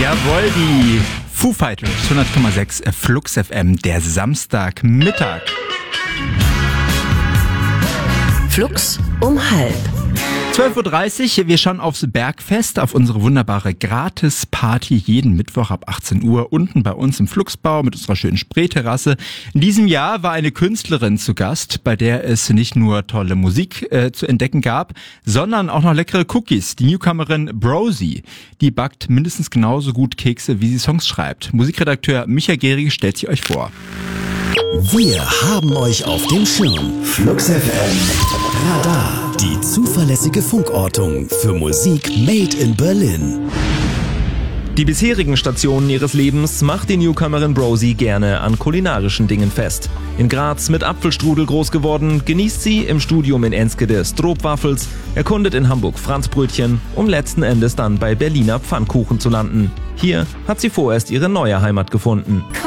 Jawohl, die Foo Fighters 100,6 Flux FM, der Samstagmittag. Flux um 12:30. 12.30 Uhr, wir schauen aufs Bergfest, auf unsere wunderbare Gratis-Party jeden Mittwoch ab 18 Uhr unten bei uns im Fluxbau mit unserer schönen Spreeterrasse. In diesem Jahr war eine Künstlerin zu Gast, bei der es nicht nur tolle Musik zu entdecken gab, sondern auch noch leckere Cookies. Die Newcomerin Brosi, die backt mindestens genauso gut Kekse, wie sie Songs schreibt. Musikredakteur Micha Gehrig stellt sie euch vor. Wir haben euch auf dem Schirm. Flux FM Radar. Die zuverlässige Funkortung für Musik made in Berlin. Die bisherigen Stationen ihres Lebens macht die Newcomerin Brosi gerne an kulinarischen Dingen fest. In Graz mit Apfelstrudel groß geworden, genießt sie im Studium in Enskede Stroopwafels, erkundet in Hamburg Franzbrötchen, um letzten Endes dann bei Berliner Pfannkuchen zu landen. Hier hat sie vorerst ihre neue Heimat gefunden.